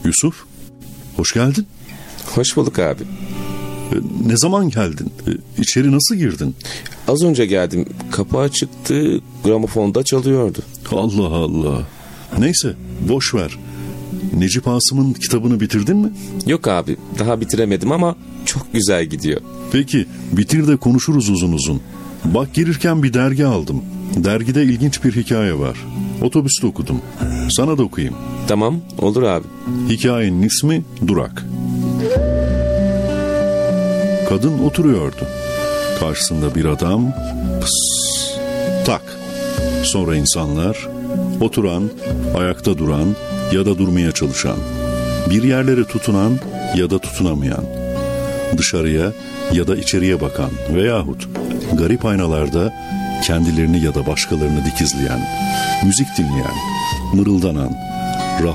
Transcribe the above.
Yusuf, hoş geldin. Hoş bulduk abi. Ne zaman geldin? İçeri nasıl girdin? Az önce geldim. Kapı açıktı, gramofonda çalıyordu. Allah Allah. Neyse, boş ver. Necip Asım'ın kitabını bitirdin mi? Yok abi, daha bitiremedim ama çok güzel gidiyor. Peki, bitir de konuşuruz uzun uzun. Bak, gelirken bir dergi aldım. Dergide ilginç bir hikaye var. Otobüste okudum. Sana da okuyayım. Tamam, olur abi. Hikayenin ismi Durak. Kadın oturuyordu. Karşısında bir adam, pıs, tak. Sonra insanlar, oturan, ayakta duran ya da durmaya çalışan, bir yerlere tutunan ya da tutunamayan, dışarıya ya da içeriye bakan veyahut garip aynalarda kendilerini ya da başkalarını dikizleyen, müzik dinleyen, mırıldanan,